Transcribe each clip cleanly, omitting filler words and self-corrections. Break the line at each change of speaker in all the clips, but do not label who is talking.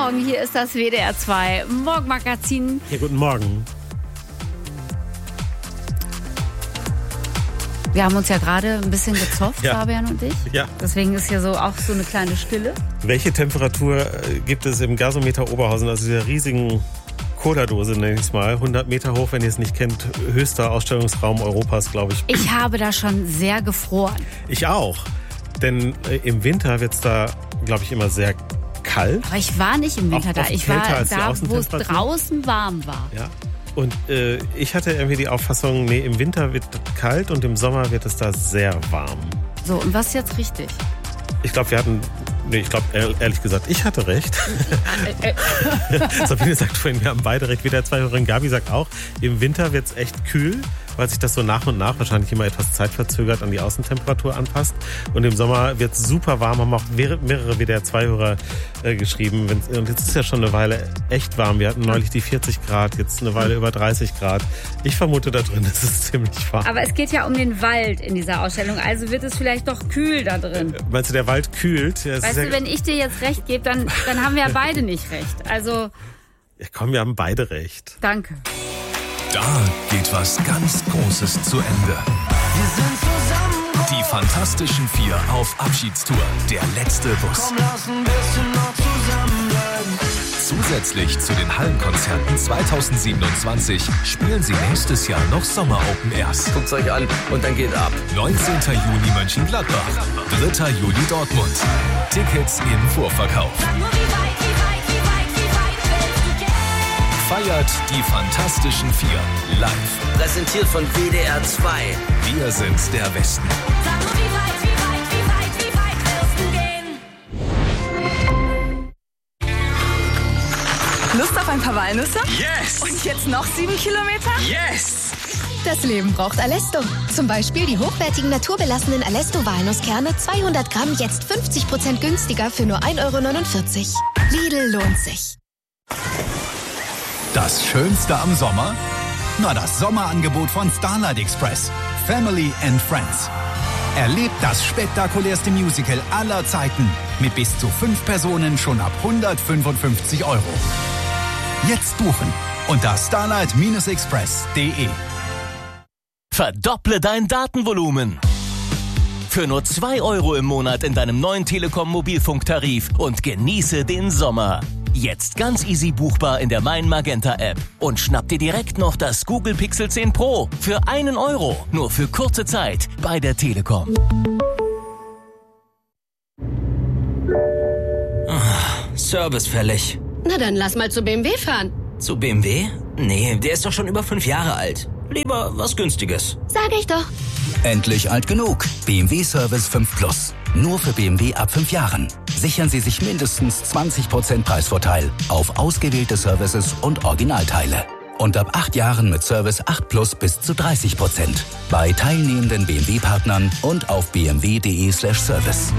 Morgen, hier ist das WDR 2 Morgenmagazin.
Ja, guten Morgen.
Wir haben uns ja gerade ein bisschen gezofft,
Ja.
Fabian und ich.
Ja.
Deswegen ist hier so auch so eine kleine Stille.
Welche Temperatur gibt es im Gasometer Oberhausen, also dieser riesigen Cola-Dose, nenne ich es mal, 100 Meter hoch, wenn ihr es nicht kennt, höchster Ausstellungsraum Europas, glaube ich.
Ich habe da schon sehr gefroren.
Ich auch, denn im Winter wird es da, glaube ich, immer sehr kalt.
Aber ich war nicht im Winter
Auch
da.
oft
Ich war
kälter als die
da, wo es
Außentemperatur?
draußen warm war.
Ja. Und ich hatte irgendwie die Auffassung, nee, im Winter wird es kalt und im Sommer wird es da sehr warm.
So, und was ist jetzt richtig?
Ich glaube, ehrlich gesagt, ich hatte recht. Sabine sagt vorhin, wir haben beide recht. WDR 2-Hörerin Gabi sagt auch, im Winter wird es echt kühl, weil sich das so nach und nach wahrscheinlich immer etwas zeitverzögert an die Außentemperatur anpasst. Und im Sommer wird es super warm, haben auch mehrere WDR 2-Hörer geschrieben. Und jetzt ist ja schon eine Weile echt warm. Wir hatten neulich die 40 Grad, jetzt eine Weile über 30 Grad. Ich vermute, da drin ist es ziemlich warm.
Aber es geht ja um den Wald in dieser Ausstellung, also wird es vielleicht doch kühl da drin.
Meinst du, der Wald kühlt? Ja,
Weißt du, wenn ich dir jetzt recht gebe, dann haben wir ja beide nicht recht. Also,
ja, komm, wir haben beide recht.
danke.
Da geht was ganz Großes zu Ende. Wir sind zusammen. Die Fantastischen Vier auf Abschiedstour. Der letzte Bus. Komm, lass ein bisschen noch zusammenbleiben. Zusätzlich zu den Hallenkonzerten 2027 spielen sie nächstes Jahr noch Sommer-Open Airs.
Guckt's euch an und dann geht ab.
19. Juni Mönchengladbach, 3. Juli Dortmund. Tickets im Vorverkauf. Feiert die Fantastischen Vier live.
Präsentiert von WDR 2.
Wir sind der Westen.
Lust auf ein paar Walnüsse?
Yes!
Und jetzt noch 7 Kilometer?
Yes!
Das Leben braucht Alesto. Zum Beispiel die hochwertigen naturbelassenen Alesto-Walnusskerne 200 Gramm jetzt 50% günstiger für nur 1,49 €. Lidl lohnt sich.
Das Schönste am Sommer? Na, das Sommerangebot von Starlight Express. Family and Friends. Erlebt das spektakulärste Musical aller Zeiten. Mit bis zu 5 Personen schon ab 155 €. Jetzt buchen unter starlight-express.de.
Verdopple dein Datenvolumen. Für nur 2 € im Monat in deinem neuen Telekom-Mobilfunktarif und genieße den Sommer. Jetzt ganz easy buchbar in der Mein Magenta App. Und schnapp dir direkt noch das Google Pixel 10 Pro für 1 €. Nur für kurze Zeit bei der Telekom.
Service fällig.
Na dann lass mal zu BMW fahren.
Zu BMW? Nee, der ist doch schon über 5 Jahre alt. Lieber was Günstiges.
Sag ich doch.
Endlich alt genug. BMW Service 5 Plus. Nur für BMW ab 5 Jahren. Sichern Sie sich mindestens 20% Preisvorteil auf ausgewählte Services und Originalteile. Und ab 8 Jahren mit Service 8 Plus bis zu 30%. Bei teilnehmenden BMW-Partnern und auf bmw.de/service.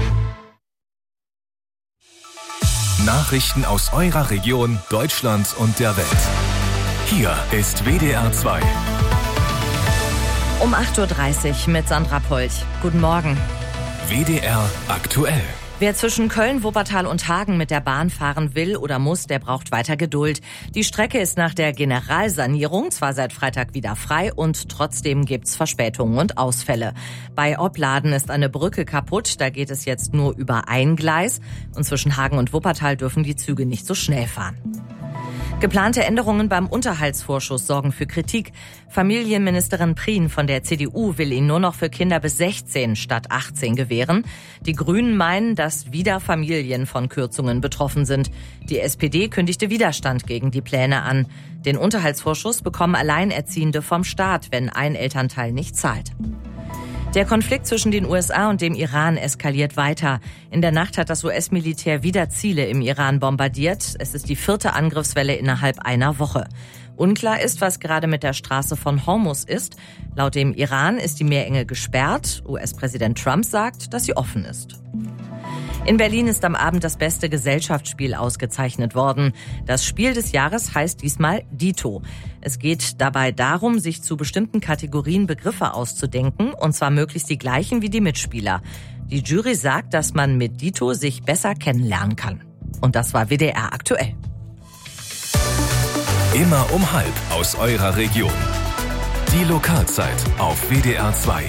Nachrichten aus eurer Region, Deutschland und der Welt. Hier ist WDR 2.
Um 8:30 Uhr mit Sandra Polch. Guten Morgen.
WDR aktuell.
Wer zwischen Köln, Wuppertal und Hagen mit der Bahn fahren will oder muss, der braucht weiter Geduld. Die Strecke ist nach der Generalsanierung zwar seit Freitag wieder frei und trotzdem gibt's Verspätungen und Ausfälle. Bei Opladen ist eine Brücke kaputt, da geht es jetzt nur über ein Gleis und zwischen Hagen und Wuppertal dürfen die Züge nicht so schnell fahren. Geplante Änderungen beim Unterhaltsvorschuss sorgen für Kritik. Familienministerin Prien von der CDU will ihn nur noch für Kinder bis 16 statt 18 gewähren. Die Grünen meinen, dass wieder Familien von Kürzungen betroffen sind. Die SPD kündigte Widerstand gegen die Pläne an. Den Unterhaltsvorschuss bekommen Alleinerziehende vom Staat, wenn ein Elternteil nicht zahlt. Der Konflikt zwischen den USA und dem Iran eskaliert weiter. In der Nacht hat das US-Militär wieder Ziele im Iran bombardiert. Es ist die 4. Angriffswelle innerhalb einer Woche. Unklar ist, was gerade mit der Straße von Hormuz ist. Laut dem Iran ist die Meerenge gesperrt. US-Präsident Trump sagt, dass sie offen ist. In Berlin ist am Abend das beste Gesellschaftsspiel ausgezeichnet worden. Das Spiel des Jahres heißt diesmal Dito. Es geht dabei darum, sich zu bestimmten Kategorien Begriffe auszudenken, und zwar möglichst die gleichen wie die Mitspieler. Die Jury sagt, dass man mit Dito sich besser kennenlernen kann. Und das war WDR aktuell.
Immer um 12 aus eurer Region. Die Lokalzeit auf WDR 2.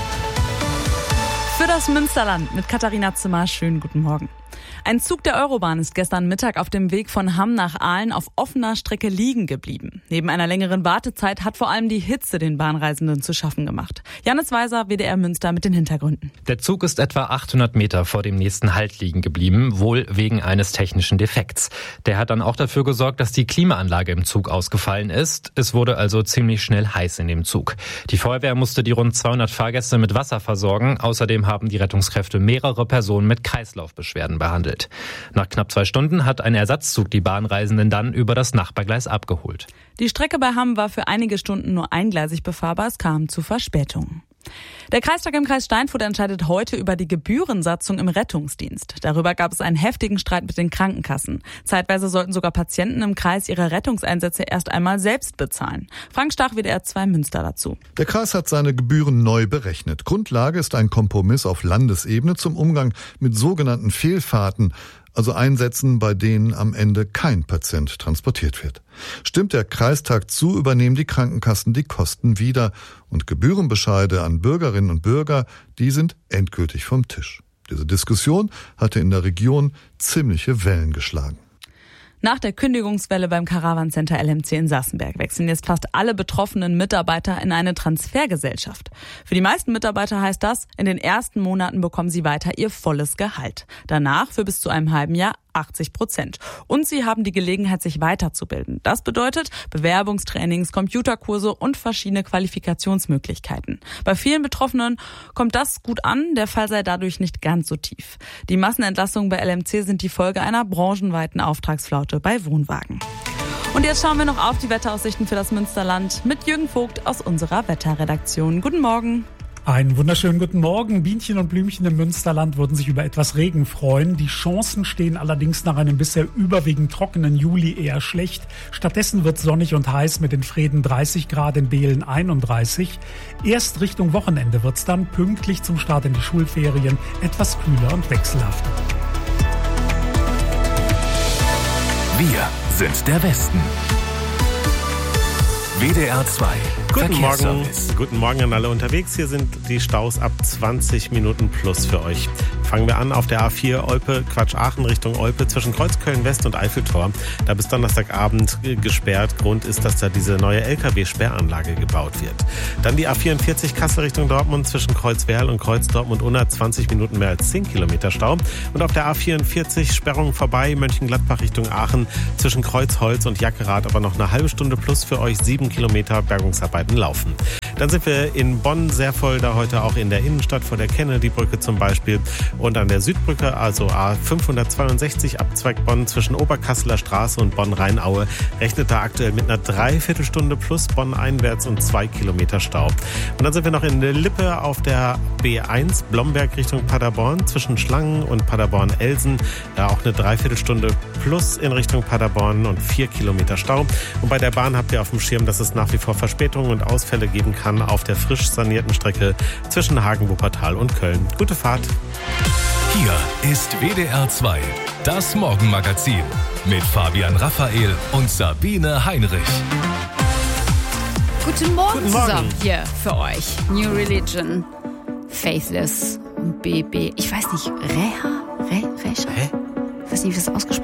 Für das Münsterland mit Katharina Zimmer. Schönen guten Morgen. Ein Zug der Eurobahn ist gestern Mittag auf dem Weg von Hamm nach Aalen auf offener Strecke liegen geblieben. Neben einer längeren Wartezeit hat vor allem die Hitze den Bahnreisenden zu schaffen gemacht. Janis Weiser, WDR Münster mit den Hintergründen.
Der Zug ist etwa 800 Meter vor dem nächsten Halt liegen geblieben, wohl wegen eines technischen Defekts. Der hat dann auch dafür gesorgt, dass die Klimaanlage im Zug ausgefallen ist. Es wurde also ziemlich schnell heiß in dem Zug. Die Feuerwehr musste die rund 200 Fahrgäste mit Wasser versorgen. Außerdem haben die Rettungskräfte mehrere Personen mit Kreislaufbeschwerden behandelt. Nach knapp 2 Stunden hat ein Ersetzzug die Bahnreisenden dann über das Nachbargleis abgeholt.
Die Strecke bei Hamm war für einige Stunden nur eingleisig befahrbar. Es kam zu Verspätungen. Der Kreistag im Kreis Steinfurt entscheidet heute über die Gebührensatzung im Rettungsdienst. Darüber gab es einen heftigen Streit mit den Krankenkassen. Zeitweise sollten sogar Patienten im Kreis ihre Rettungseinsätze erst einmal selbst bezahlen. Frank Stach, WDR 2 Münster dazu.
Der Kreis hat seine Gebühren neu berechnet. Grundlage ist ein Kompromiss auf Landesebene zum Umgang mit sogenannten Fehlfahrten, also Einsätzen, bei denen am Ende kein Patient transportiert wird. Stimmt der Kreistag zu, übernehmen die Krankenkassen die Kosten wieder und Gebührenbescheide an Bürgerinnen und Bürger, die sind endgültig vom Tisch. Diese Diskussion hatte in der Region ziemliche Wellen geschlagen.
Nach der Kündigungswelle beim Caravan-Center LMC in Sassenberg wechseln jetzt fast alle betroffenen Mitarbeiter in eine Transfergesellschaft. Für die meisten Mitarbeiter heißt das, in den ersten Monaten bekommen sie weiter ihr volles Gehalt. Danach für bis zu einem halben Jahr 80%. Und sie haben die Gelegenheit, sich weiterzubilden. Das bedeutet Bewerbungstrainings, Computerkurse und verschiedene Qualifikationsmöglichkeiten. Bei vielen Betroffenen kommt das gut an, der Fall sei dadurch nicht ganz so tief. Die Massenentlassungen bei LMC sind die Folge einer branchenweiten Auftragsflaute bei Wohnwagen. Und jetzt schauen wir noch auf die Wetteraussichten für das Münsterland mit Jürgen Vogt aus unserer Wetterredaktion. Guten Morgen.
Einen wunderschönen guten Morgen. Bienchen und Blümchen im Münsterland würden sich über etwas Regen freuen. Die Chancen stehen allerdings nach einem bisher überwiegend trockenen Juli eher schlecht. Stattdessen wird es sonnig und heiß mit in Vreden 30 Grad, in Behlen 31. Erst Richtung Wochenende wird es dann pünktlich zum Start in die Schulferien etwas kühler und wechselhafter.
Wir sind der Westen. WDR 2.
Guten Morgen an alle unterwegs. Hier sind die Staus ab 20 Minuten plus für euch. Fangen wir an auf der A4 Aachen Richtung Olpe zwischen Kreuzköln West und Eiffeltor. Da bis Donnerstagabend gesperrt. Grund ist, dass da diese neue LKW-Sperranlage gebaut wird. Dann die A44 Kassel Richtung Dortmund zwischen Kreuzwerl und Kreuz Dortmund-Unna 20 Minuten mehr als 10 Kilometer Stau. Und auf der A44 Sperrung vorbei Mönchengladbach Richtung Aachen zwischen Kreuzholz und Jackerath, aber noch eine halbe Stunde plus für euch 7 Kilometer Bergungsarbeiten laufen. Dann sind wir in Bonn sehr voll, da heute auch in der Innenstadt vor der Kennedy-Brücke zum Beispiel und an der Südbrücke, also A562 Abzweig Bonn zwischen Oberkasseler Straße und Bonn-Rheinaue, rechnet da aktuell mit einer Dreiviertelstunde plus Bonn einwärts und 2 Kilometer Stau. Und dann sind wir noch in Lippe auf der B1 Blomberg Richtung Paderborn zwischen Schlangen und Paderborn-Elsen, da auch eine Dreiviertelstunde plus in Richtung Paderborn und 4 Kilometer Stau. Und bei der Bahn habt ihr auf dem Schirm, dass es nach wie vor Verspätungen und Ausfälle geben kann auf der frisch sanierten Strecke zwischen Hagen, Wuppertal und Köln. Gute Fahrt.
Hier ist WDR 2, das Morgenmagazin mit Fabian Raphael und Sabine Heinrich.
Guten Morgen zusammen hier für euch. New Religion, Faithless und BB. Ich weiß nicht, Reha? Ich weiß nicht, wie das ausgesprochen